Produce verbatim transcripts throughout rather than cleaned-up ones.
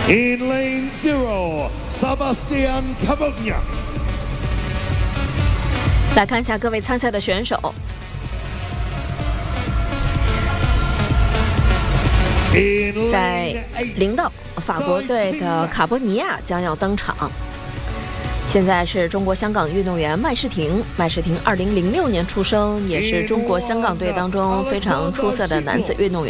In lane zero, Sebastian Cabogna。 来看一下各位参赛的选手。在零道，法国队的卡波尼亚将要登场。现在是中国香港运动员麦世廷，麦世廷二零零六年出生，也是中国香港队当中非常出色的男子运动员。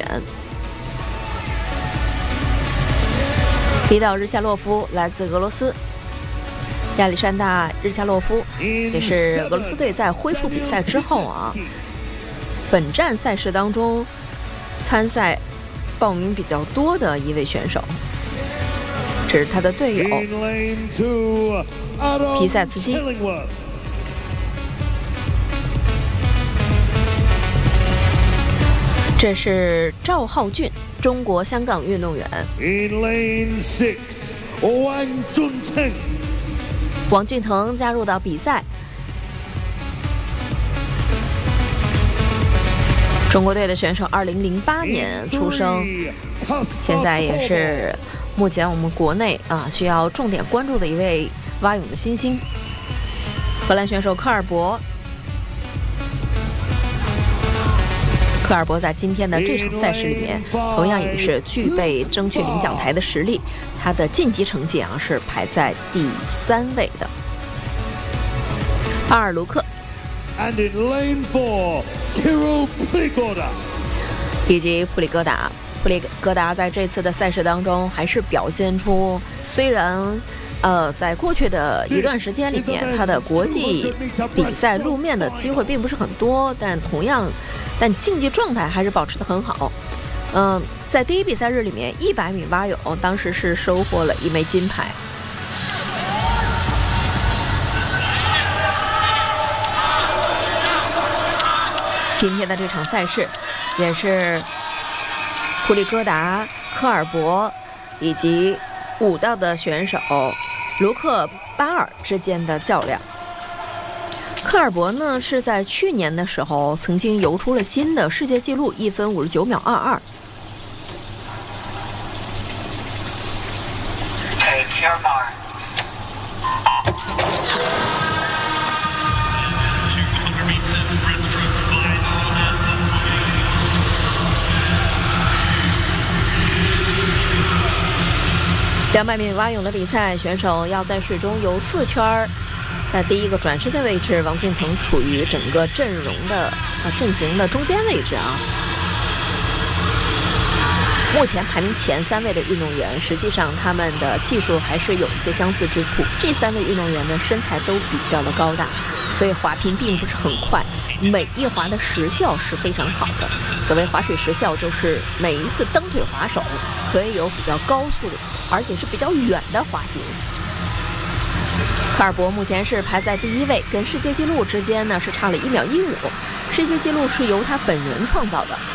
比岛日加洛夫来自俄罗斯，亚历山大日加洛夫也是俄罗斯队在恢复比赛之后啊，本站赛事当中参赛报名比较多的一位选手。这是他的队友皮塞茨基。这是赵浩俊，中国香港运动员。 In lane six, 王俊腾。 王俊腾加入到比赛。中国队的选手，二零零八年出生，现在也是目前我们国内啊需要重点关注的一位蛙泳的新星。荷兰选手科尔博。科尔博在今天的这场赛事里面，同样也是具备争取领奖台的实力。他的晋级成绩啊是排在第三位的。阿尔卢克。 And in lane four, Kirill Puligoda. 以及普里戈达。普里戈达在这次的赛事当中还是表现出，虽然呃在过去的一段时间里面，他的国际比赛露面的机会并不是很多，但同样。但竞技状态还是保持得很好，嗯、呃，在第一比赛日里面，一百米蛙泳当时是收获了一枚金牌。今天的这场赛事，也是普里戈达、科尔博以及武道的选手卢克巴尔之间的较量。科尔博呢是在去年的时候曾经游出了新的世界纪录，一分五十九秒二二。两百米蛙泳的比赛，选手要在水中游四圈。在第一个转身的位置，王俊腾处于整个阵容的呃阵型的中间位置啊。目前排名前三位的运动员，实际上他们的技术还是有一些相似之处。这三位运动员的身材都比较的高大，所以滑频并不是很快，每一滑的时效是非常好的。所谓滑水时效，就是每一次蹬腿滑手可以有比较高速的，而且是比较远的滑行。科尔博目前是排在第一位，跟世界纪录之间呢是差了一秒一五，世界纪录是由他本人创造的。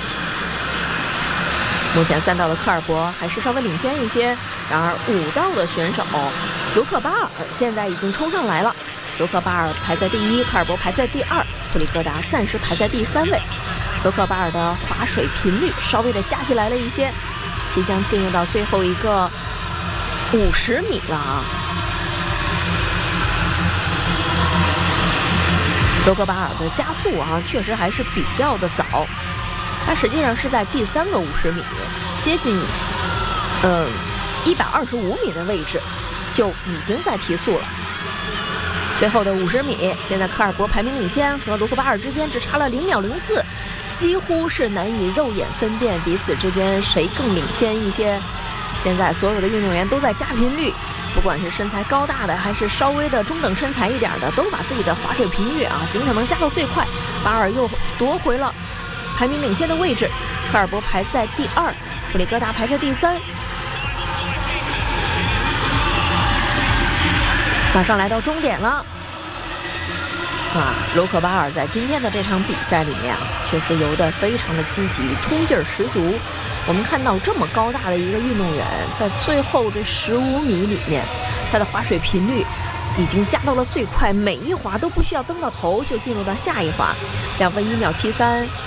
目前三道的科尔博还是稍微领先一些，然而五道的选手卢克巴尔现在已经冲上来了，卢克巴尔排在第一，科尔博排在第二，普里戈达暂时排在第三位。卢克巴尔的划水频率稍微的加起来了一些，即将进入到最后一个五十米了啊。卢克巴尔的加速啊，确实还是比较的早，他实际上是在第三个五十米，接近呃一百二十五米的位置就已经在提速了。最后的五十米，现在科尔博排名领先，和卢克巴尔之间只差了零秒零四，几乎是难以肉眼分辨彼此之间谁更领先一些。现在所有的运动员都在加频率。不管是身材高大的还是稍微的中等身材一点的，都把自己的划水频率啊尽可能加到最快。巴尔又夺回了排名领先的位置，科尔博排在第二，普里戈达排在第三。马上来到终点了，啊，卢克巴尔在今天的这场比赛里面啊，确实游得非常的积极，冲劲儿十足。我们看到这么高大的一个运动员，在最后这十五米里面，他的划水频率已经加到了最快，每一滑都不需要蹬到头就进入到下一滑，两分一秒七三。